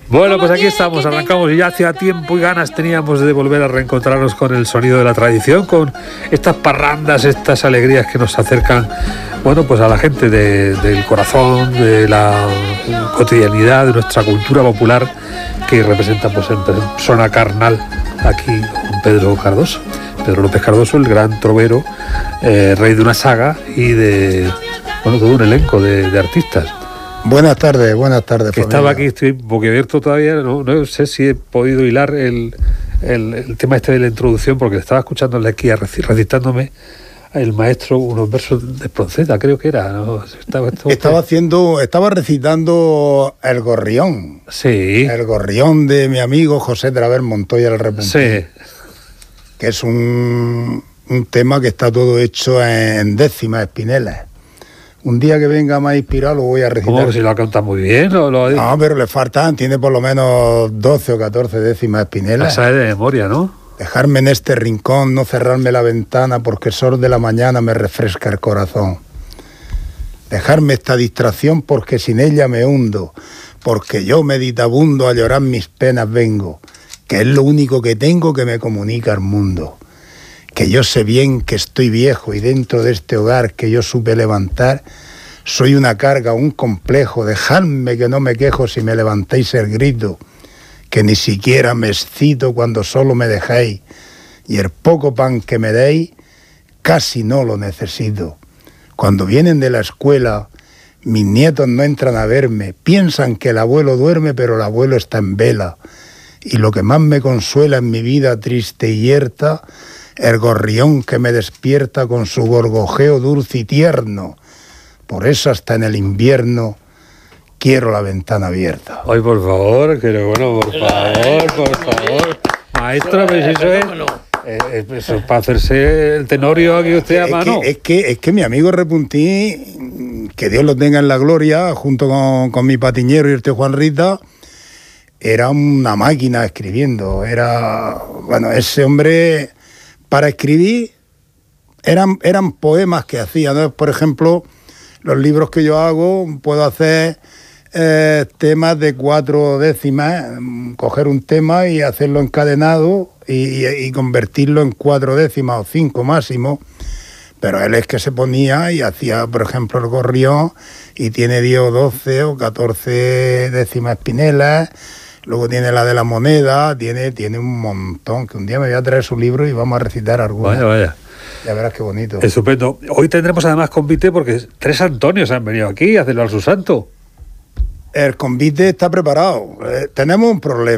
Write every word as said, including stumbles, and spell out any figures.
Bueno, pues aquí estamos, arrancamos y ya hacía tiempo y ganas teníamos de volver a reencontrarnos con el sonido de la tradición, con estas parrandas, estas alegrías que nos acercan, bueno, pues a la gente de, del corazón, de la cotidianidad, de nuestra cultura popular, que representa pues en persona carnal aquí con Pedro Cardoso. Pedro López Cardoso, el gran trovero, eh, rey de una saga y de, bueno, todo un elenco de, de artistas. Buenas tardes, buenas tardes. Que estaba aquí, estoy boquiabierto todavía, no, no sé si he podido hilar el, el, el tema este de la introducción, porque estaba escuchándole aquí, recitándome el maestro unos versos de Espronceda, creo que era, ¿no? Estaba, estaba, estaba haciendo, estaba recitando El Gorrión. Sí. El Gorrión de mi amigo José Traver Montoya el Repuntín. Sí. Que es un, un tema que está todo hecho en décimas espinelas. Un día que venga más inspirado lo voy a recitar. ¿Cómo que si lo ha cantado muy bien? Lo, lo... No, pero le faltan, tiene por lo menos doce o catorce décimas espinelas. Esa es de memoria, ¿no? Dejarme en este rincón, no cerrarme la ventana porque el sol de la mañana me refresca el corazón. Dejarme esta distracción porque sin ella me hundo, porque yo meditabundo a llorar mis penas vengo, que es lo único que tengo que me comunica al mundo. Que yo sé bien que estoy viejo y dentro de este hogar que yo supe levantar, soy una carga, un complejo, dejadme que no me quejo si me levantáis el grito, que ni siquiera me excito cuando solo me dejáis, y el poco pan que me deis, casi no lo necesito. Cuando vienen de la escuela, mis nietos no entran a verme, piensan que el abuelo duerme, pero el abuelo está en vela, y lo que más me consuela en mi vida triste y yerta, el gorrión que me despierta con su gorgojeo dulce y tierno. Por eso hasta en el invierno quiero la ventana abierta. Ay, por favor, que bueno, por favor, por favor. Maestro, pero si eso es... Eh, eso es para hacerse el tenorio aquí usted a mano. Es que, es que, es que mi amigo Repuntín, que Dios lo tenga en la gloria, junto con, con mi patiñero y el tío Juan Rita, era una máquina escribiendo. Era, bueno, ese hombre... Para escribir eran, eran poemas que hacía, ¿no? Por ejemplo, los libros que yo hago, puedo hacer eh, temas de cuatro décimas, coger un tema y hacerlo encadenado y, y, y convertirlo en cuatro décimas o cinco máximo. Pero él es que se ponía y hacía, por ejemplo, el gorrión y tiene diez o doce o catorce décimas espinelas. Luego tiene la de la moneda, tiene, tiene un montón, que un día me voy a traer su libro y vamos a recitar alguna. Vaya, vaya. Ya verás qué bonito. Estupendo. Hoy tendremos además convite porque tres Antonios han venido aquí a hacerlo a su santo. El convite está preparado. Eh, tenemos un problema.